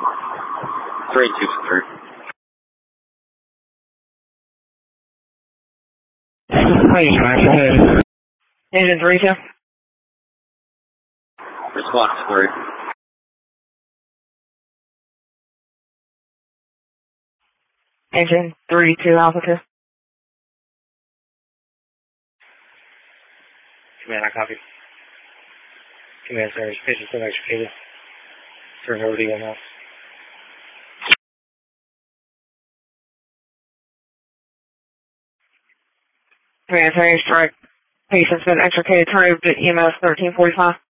323. Hey, Max, go ahead. Engine 3-2. Response 3. Engine 3-2, Alpha 2. Command, I copy. Command, sir, station still executed. Turn over to you now. Command, Terry, strike. Patient's been extricated. Turn over to EMS 1345.